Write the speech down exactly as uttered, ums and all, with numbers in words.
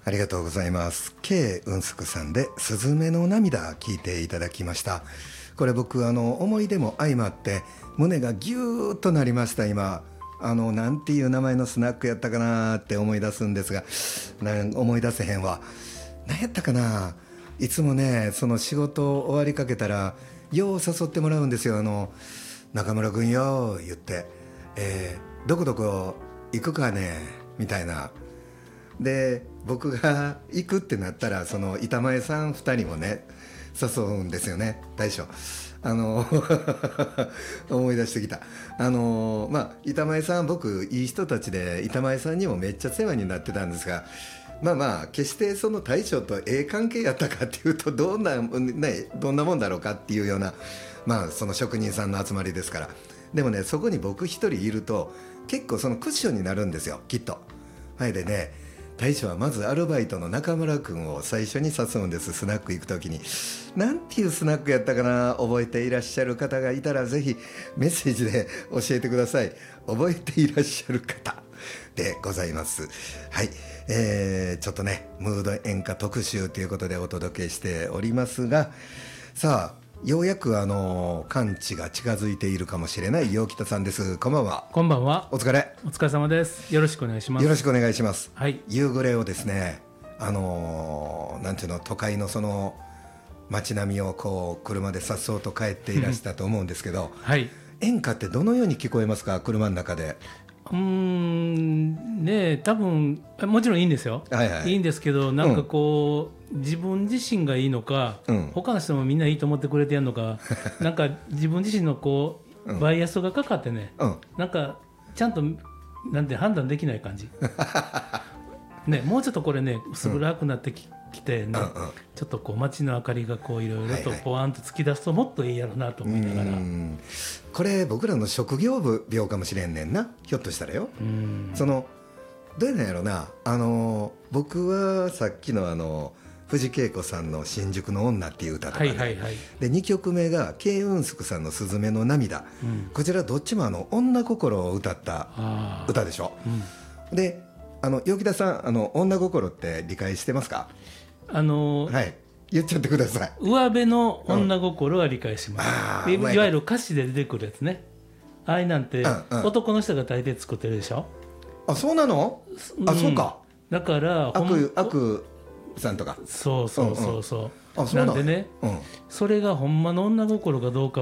ありがとうございます。 K うんすくさんでスズメの涙聞いていただきました。これ僕あの思い出も相まって胸がギューッとなりました。今あのなんていう名前のスナックやったかなって思い出すんですが、な思い出せへんわ。何やったかな。いつもねその仕事終わりかけたらよう誘ってもらうんですよ。あの中村君よ言って、えー、どこどこ行くかねみたいな。で僕が行くってなったらその板前さんふたりもね誘うんですよね。大将あの思い出してきた。あのまあ板前さん僕いい人たちで板前さんにもめっちゃ世話になってたんですが、まあまあ決してその大将とええ関係やったかっていうとどんな、ね、どんなもんだろうかっていうような、まあその職人さんの集まりですから。でもねそこに僕一人いると結構そのクッションになるんですよきっと。はいでね大将はまずアルバイトの中村君を最初に誘うんです。スナック行くときになんていうスナックやったかな。覚えていらっしゃる方がいたらぜひメッセージで教えてください。覚えていらっしゃる方でございます。はい、えー、ちょっとねムード演歌特集ということでお届けしておりますが、さあようやくあの完治が近づいているかもしれない陽北さんです。こんばんは。 こんばんは。 お疲れ。 お疲れ様です。よろしくお願いします。 よろしくお願いします。 はい。 夕暮れをですね、あのー、なんていうの都会のその街並みをこう車でさっそうと帰っていらしたと思うんですけど、 はい。 演歌ってどのように聞こえますか車の中で。 うーんね多分もちろんいいんですよ、 はいはい、 いいんですけどなんかこう、うん、自分自身がいいのか、うん、他の人もみんないいと思ってくれてやるのかなんか自分自身のこう、うん、バイアスがかかってね、うん、なんかちゃんとなんて判断できない感じね、もうちょっとこれね薄暗くなってき、うん、きてね、うんうん、ちょっとこう街の明かりがこういろいろとポワンと突き出すともっといいやろうなと思いながら、はいはい、うんこれ僕らの職業病かもしれんねんな。ひょっとしたらよ。うんそのどうなんやろな。あの僕はさっきのあの藤恵子さんの新宿の女っていう歌とか、ねはいはいはい、でにきょくめがケイウンスクさんのすずめの涙、うん、こちらどっちもあの女心を歌った歌でしょ、うん、であの陽北さんあの女心って理解してますか。 あのー、 はい言っちゃってください。 上辺の女心は理解します、うん、いわゆる歌詞で出てくるやつね。あいなんて、うんうん、男の人が大抵作ってるでしょ。 あそうなの、うん、あそうか。 だから悪悪さんとかそうそうそうそう、 うんうん、あそうなんなんでね、うん、それがほんまの女心かどうか